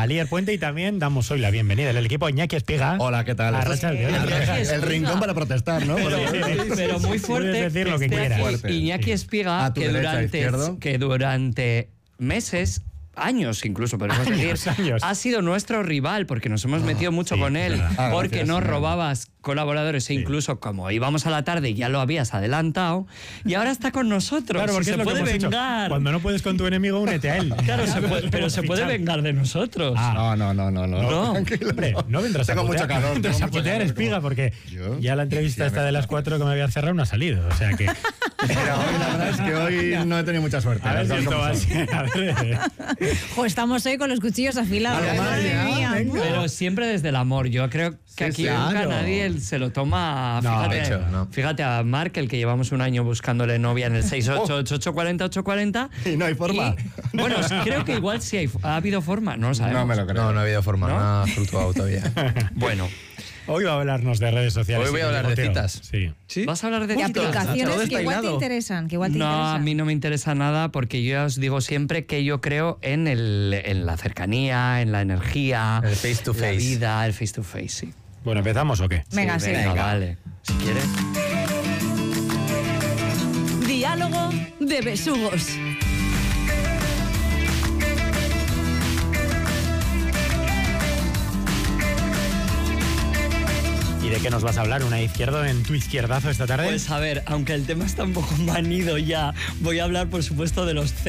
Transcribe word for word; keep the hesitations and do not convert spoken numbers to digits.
Alier Puente, y también damos hoy la bienvenida al equipo Iñaki Espiga. Hola, ¿qué tal? Arracha el, el, el rincón para protestar, ¿no? Pero, pero muy fuerte. Puedes decir lo que esté quieras. aquí Fuerte. Iñaki Espiga, A tu que derecha, durante, izquierdo. que durante meses, años incluso, podemos decir, Años, años. ha sido nuestro rival, porque nos hemos metido mucho sí, con él, es verdad. Ah, porque gracias, nos señor. robabas colaboradores e incluso como íbamos a la tarde ya lo habías adelantado, y ahora está con nosotros. Claro, y porque se es lo que puede hemos dicho. vengar. Cuando no puedes con tu enemigo, únete a él. Claro, se puede- pero se puede Fichar. vengar de nosotros. Ah. No, no, no, no. No, No. Tranquilo, Hombre, no vendrás Tengo a putear, mucho calor, no vendrás tengo a mucho putear calor, Espiga, como- porque ¿Yo? ya la entrevista Ya esta me- de las cuatro que me había cerrado no ha salido. O sea que... Mira, hoy la verdad es que hoy no he tenido mucha suerte. A ver las si cosas esto como va a son. ser... A ver... Jo, estamos hoy con los cuchillos afilados. Algo más, Madre ya, mía. venga. Pero siempre desde el amor. Yo creo que Sí, aquí sí, nunca claro. nadie se lo toma. No, Fíjate, de hecho, no. fíjate a Mark, el que llevamos un año buscándole novia en el seis ocho ocho ocho cuatro cero ocho cuatro cero. Y no hay forma. Y, bueno, creo que igual sí hay, ha habido forma, no lo sabemos. No me lo creo. No, no ha habido forma, ¿No? no, ha fluctuado todavía. Bueno, Hoy va a hablarnos de redes sociales. Hoy voy y a hablar de bigoteo. citas. Sí. ¿Sí? ¿vas a hablar de De citas? Todo aplicaciones que igual te despeinado. interesan, que igual te No, interesan. a mí no me interesa nada porque yo ya os digo siempre que yo creo en, el, en la cercanía, en la energía, El face to la face. vida, el face to face, sí. Bueno, ¿empezamos o qué? Venga, sí. Venga, vale. Si quieres. Diálogo de besugos. ¿Y de qué nos vas a hablar? ¿Una izquierdo en tu izquierdazo esta tarde? Pues a ver, aunque el tema está un poco manido ya, voy a hablar por supuesto de los